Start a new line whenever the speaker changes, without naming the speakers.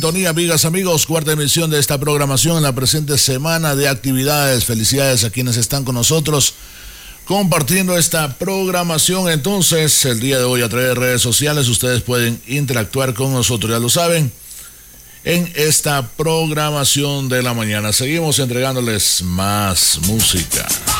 Amigas, amigos, cuarta emisión de esta programación en la presente semana de actividades. Felicidades a quienes están con nosotros compartiendo esta programación. Entonces, el día de hoy a través de redes sociales ustedes pueden interactuar con nosotros, ya lo saben, en esta programación de la mañana. Seguimos entregándoles más música.